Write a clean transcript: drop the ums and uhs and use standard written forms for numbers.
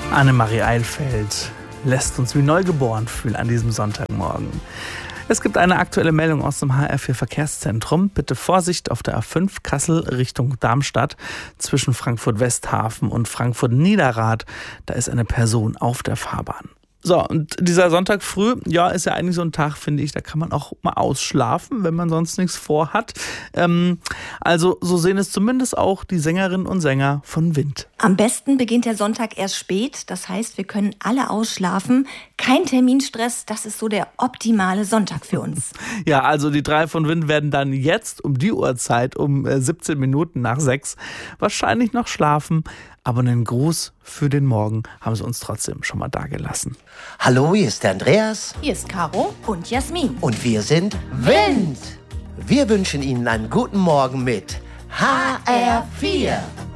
Annemarie Eilfeld lässt uns wie neugeboren fühlen an diesem Sonntagmorgen. Es gibt eine aktuelle Meldung aus dem HR4 Verkehrszentrum. Bitte Vorsicht auf der A5 Kassel Richtung Darmstadt zwischen Frankfurt-Westhafen und Frankfurt-Niederrad. Da ist eine Person auf der Fahrbahn. So, und dieser Sonntag früh, ja, ist ja eigentlich so ein Tag, finde ich, da kann man auch mal ausschlafen, wenn man sonst nichts vorhat. Also so sehen es zumindest auch die Sängerinnen und Sänger von Wind. Am besten beginnt der Sonntag erst spät, das heißt, wir können alle ausschlafen. Kein Terminstress, das ist so der optimale Sonntag für uns. Ja, also die 3 von Wind werden dann jetzt um die Uhrzeit, um 17 Minuten nach 6, wahrscheinlich noch schlafen. Aber einen Gruß für den Morgen haben sie uns trotzdem schon mal dagelassen. Hallo, hier ist der Andreas. Hier ist Caro und Jasmin. Und wir sind Wind. Wir wünschen Ihnen einen guten Morgen mit HR4.